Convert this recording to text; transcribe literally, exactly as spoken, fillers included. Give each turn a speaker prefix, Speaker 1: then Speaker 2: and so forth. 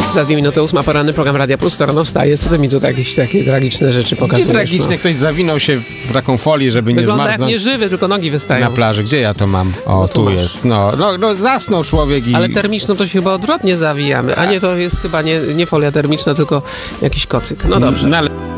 Speaker 1: Za dwie minuty ósma, poranny program Radia Plus, to rano wstaje. Co ty mi tu jakieś takie tragiczne rzeczy pokazujesz?
Speaker 2: Gdzie tragicznie?
Speaker 1: No.
Speaker 2: Ktoś zawinął się w taką folię, żeby nie
Speaker 1: Wygląda jak
Speaker 2: zmarznąć
Speaker 1: nieżywy, tylko nogi wystają.
Speaker 2: na plaży. Gdzie ja to mam? O,
Speaker 1: No tu
Speaker 2: tu
Speaker 1: masz.
Speaker 2: jest. No, no, no zasnął człowiek i...
Speaker 1: Ale termiczną to się chyba odwrotnie zawijamy. A nie, to jest chyba nie, nie folia termiczna, tylko jakiś kocyk. No dobrze.
Speaker 2: No, ale...